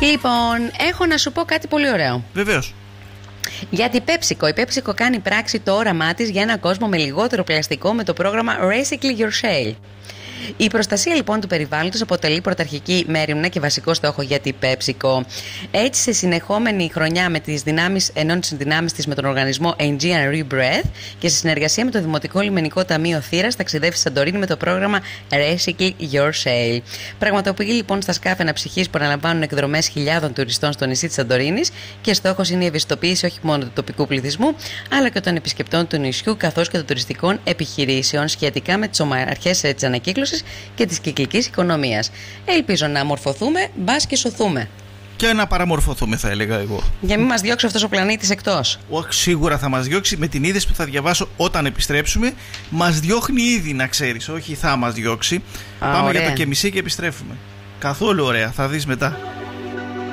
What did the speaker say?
Λοιπόν, έχω να σου πω κάτι πολύ ωραίο. Βεβαίως. Για την PepsiCo. Η PepsiCo κάνει πράξη το όραμά της για έναν κόσμο με λιγότερο πλαστικό με το πρόγραμμα Recycle Your Shale. Η προστασία λοιπόν του περιβάλλοντος αποτελεί πρωταρχική μέριμνα και βασικό στόχο για την PepsiCo. Έτσι, σε συνεχόμενη χρονιά με τις δυνάμεις, ενώνει τις δυνάμεις της με τον οργανισμό Aegean Rebirth και σε συνεργασία με το Δημοτικό Λιμενικό Ταμείο Θήρας, ταξιδεύει στη Σαντορίνη με το πρόγραμμα Recycle Your Sail. Πραγματοποιεί λοιπόν στα σκάφη αναψυχής που αναλαμβάνουν εκδρομές χιλιάδων τουριστών στο νησί της Σαντορίνης και στόχος είναι η ευαισθητοποίηση όχι μόνο του τοπικού πληθυσμού αλλά και των επισκεπτών του νησιού καθώς και των τουριστικών επιχειρήσεων σχετικά με τις αρχές της ανακύκλωσης και της κυκλικής οικονομίας. Ελπίζω να μορφωθούμε, μπας και σωθούμε. Και να παραμορφωθούμε, θα έλεγα εγώ. Για μην μας διώξει αυτός ο πλανήτης εκτός. Σίγουρα θα μας διώξει, με την είδηση που θα διαβάσω όταν επιστρέψουμε. Μας διώχνει ήδη, να ξέρεις, όχι θα μας διώξει. Πάμε ωραία. για το και μισή και επιστρέφουμε. Καθόλου ωραία, θα δεις μετά.